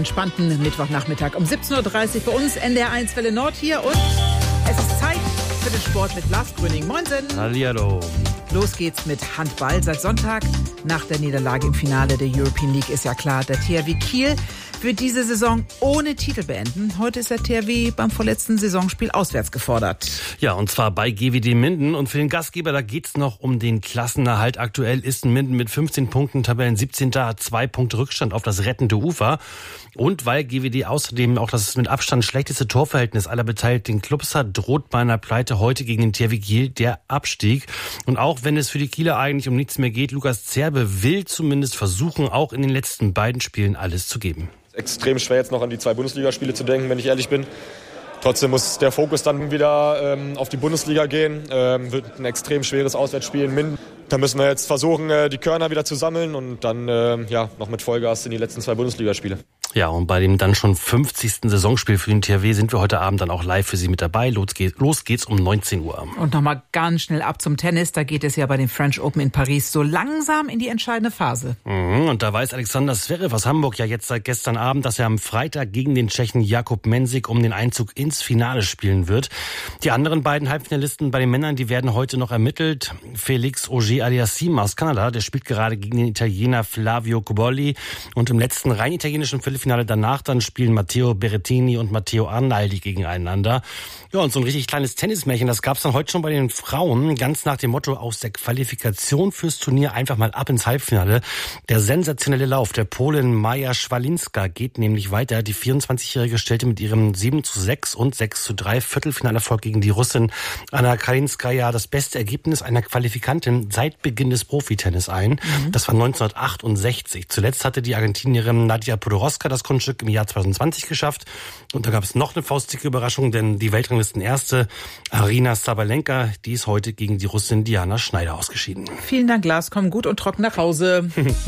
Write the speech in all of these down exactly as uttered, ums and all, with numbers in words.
entspannten Mittwochnachmittag um siebzehn Uhr dreißig bei uns N D R eins Welle Nord hier und es ist Zeit für den Sport mit Lars Gröning. Moinsen! Hallihallo! Los geht's mit Handball. Seit Sonntag nach der Niederlage im Finale der European League ist ja klar, der T H W Kiel wird diese Saison ohne Titel beenden. Heute ist der T H W beim vorletzten Saisonspiel auswärts gefordert. Ja, und zwar bei G W D Minden. Und für den Gastgeber, da geht's noch um den Klassenerhalt. Aktuell ist Minden mit fünfzehn Punkten Tabellen siebzehnter hat zwei Punkte Rückstand auf das rettende Ufer. Und weil G W D außerdem auch das mit Abstand schlechteste Torverhältnis aller beteiligten Clubs hat, droht bei einer Pleite heute gegen den T H W Kiel der Abstieg. Und auch wenn es für die Kieler eigentlich um nichts mehr geht, Lukas Zerbe will zumindest versuchen, auch in den letzten beiden Spielen alles zu geben. Extrem schwer jetzt noch an die zwei Bundesligaspiele zu denken, wenn ich ehrlich bin. Trotzdem muss der Fokus dann wieder ähm, auf die Bundesliga gehen. Ähm, wird ein extrem schweres Auswärtsspiel in Minden. Da müssen wir jetzt versuchen, äh, die Körner wieder zu sammeln und dann äh, ja, noch mit Vollgas in die letzten zwei Bundesligaspiele. Ja, und bei dem dann schon fünfzigsten Saisonspiel für den T H W sind wir heute Abend dann auch live für Sie mit dabei. Los geht's, los geht's um neunzehn Uhr. Und nochmal ganz schnell ab zum Tennis. Da geht es ja bei den French Open in Paris so langsam in die entscheidende Phase. Mhm, und da weiß Alexander Zverev aus Hamburg ja jetzt seit gestern Abend, dass er am Freitag gegen den Tschechen Jakub Mensik um den Einzug ins Finale spielen wird. Die anderen beiden Halbfinalisten bei den Männern, die werden heute noch ermittelt. Felix Auger-Aliassime aus Kanada, der spielt gerade gegen den Italiener Flavio Cobolli. Und im letzten rein italienischen Viertelfinale danach dann spielen Matteo Berrettini und Matteo Arnaldi gegeneinander. Ja, und so ein richtig kleines Tennismärchen, das gab's dann heute schon bei den Frauen, ganz nach dem Motto aus der Qualifikation fürs Turnier einfach mal ab ins Halbfinale. Der sensationelle Lauf der Polin Maja Schwalinska geht nämlich weiter. Die vierundzwanzigjährige stellte mit ihrem sieben zu sechs und sechs zu drei Viertelfinalerfolg gegen die Russin Anna Kalinskaya das beste Ergebnis einer Qualifikantin seit Beginn des Profitennis ein. Mhm. Das war neunzehnhundertachtundsechzig. Zuletzt hatte die Argentinierin Nadia Podoroska das Kunststück im Jahr zweitausendzwanzig geschafft. Und da gab es noch eine faustdicke Überraschung, denn die Weltranglistenerste Aryna Sabalenka, die ist heute gegen die Russin Diana Schneider ausgeschieden. Vielen Dank, Lars. Komm gut und trocken nach Hause.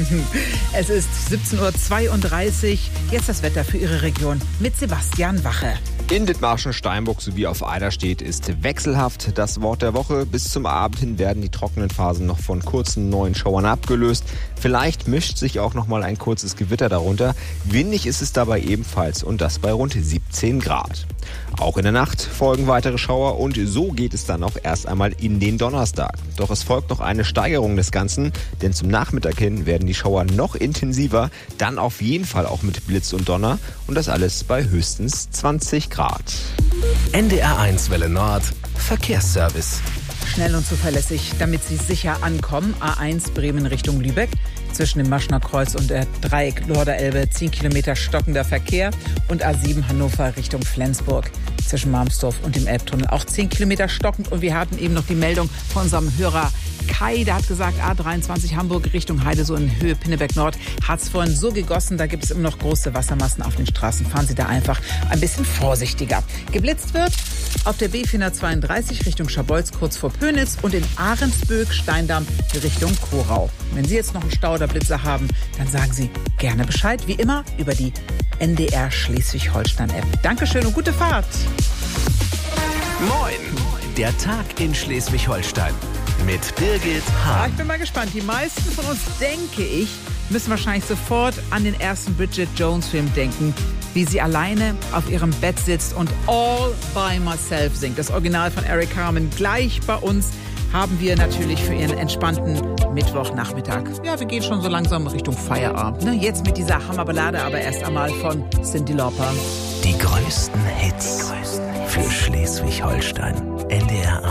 Es ist siebzehn Uhr zweiunddreißig. Jetzt das Wetter für Ihre Region mit Sebastian Wache. In Dithmarschen, Steinburg sowie auf Eiderstedt ist wechselhaft das Wort der Woche. Bis zum Abend hin werden die trockenen Phasen noch von kurzen neuen Schauern abgelöst. Vielleicht mischt sich auch noch mal ein kurzes Gewitter darunter. Windig ist es dabei ebenfalls und das bei rund siebzehn Grad. Auch in der Nacht folgen weitere Schauer und so geht es dann auch erst einmal in den Donnerstag. Doch es folgt noch eine Steigerung des Ganzen, denn zum Nachmittag hin werden die Schauer noch intensiver, dann auf jeden Fall auch mit Blitz und Donner und das alles bei höchstens zwanzig Grad. N D R eins Welle Nord, Verkehrsservice. Schnell und zuverlässig, damit Sie sicher ankommen. A eins Bremen Richtung Lübeck. Zwischen dem Maschner Kreuz und der Dreieck Lorder-Elbe zehn Kilometer stockender Verkehr. Und A sieben Hannover Richtung Flensburg. Zwischen Marmsdorf und dem Elbtunnel auch zehn Kilometer stockend. Und wir hatten eben noch die Meldung von unserem Hörer Kai, der hat gesagt, A dreiundzwanzig Hamburg Richtung Heide, so in Höhe Pinneberg Nord, hat es vorhin so gegossen, da gibt es immer noch große Wassermassen auf den Straßen. Fahren Sie da einfach ein bisschen vorsichtiger. Geblitzt wird auf der B vierhundertzweiunddreißig Richtung Schabolz kurz vor Pönitz und in Ahrensböck Steindamm Richtung Korau. Wenn Sie jetzt noch einen Stau oder Blitzer haben, dann sagen Sie gerne Bescheid, wie immer über die N D R Schleswig-Holstein-App. Dankeschön und gute Fahrt. Moin, der Tag in Schleswig-Holstein. Mit Birgit Ja, Hahn. ich bin mal gespannt. Die meisten von uns, denke ich, müssen wahrscheinlich sofort an den ersten Bridget Jones-Film denken, wie sie alleine auf ihrem Bett sitzt und All by Myself singt. Das Original von Eric Carmen. Gleich bei uns haben wir natürlich für Ihren entspannten Mittwochnachmittag. Ja, wir gehen schon so langsam Richtung Feierabend. Ne? Jetzt mit dieser Hammerballade, aber erst einmal von Cyndi Lauper. Die größten Hits für Schleswig-Holstein. N D R